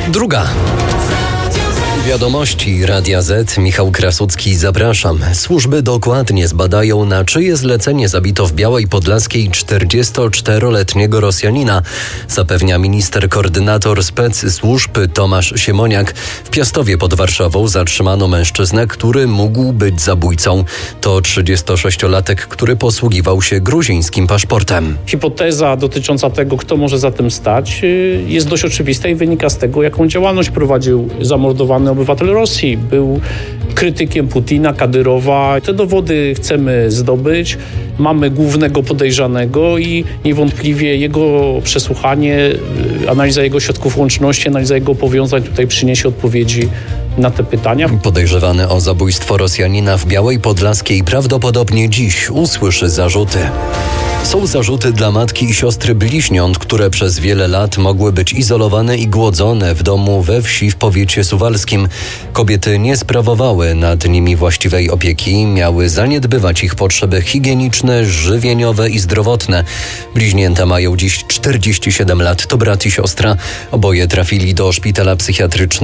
Druga. Wiadomości Radia Z. Michał Krasucki, zapraszam. Służby dokładnie zbadają, na czyje zlecenie zabito w Białej Podlaskiej 44-letniego Rosjanina, zapewnia minister koordynator spec-służb Tomasz Siemoniak. W Piastowie pod Warszawą zatrzymano mężczyznę, który mógł być zabójcą. To 36-latek, który posługiwał się gruzińskim paszportem. Hipoteza dotycząca tego, kto może za tym stać, jest dość oczywista i wynika z tego, jaką działalność prowadził zamordowany obywatel Rosji. Był krytykiem Putina, Kadyrowa. Te dowody chcemy zdobyć. Mamy głównego podejrzanego i niewątpliwie jego przesłuchanie, analiza jego środków łączności, analiza jego powiązań tutaj przyniesie odpowiedzi na te pytania. Podejrzewany o zabójstwo Rosjanina w Białej Podlaskiej prawdopodobnie dziś usłyszy zarzuty. Są zarzuty dla matki i siostry bliźniąt, które przez wiele lat mogły być izolowane i głodzone w domu we wsi w powiecie suwalskim. Kobiety nie sprawowały nad nimi właściwej opieki, miały zaniedbywać ich potrzeby higieniczne, żywieniowe i zdrowotne. Bliźnięta mają dziś 47 lat, to brat i siostra. Oboje trafili do szpitala psychiatrycznego.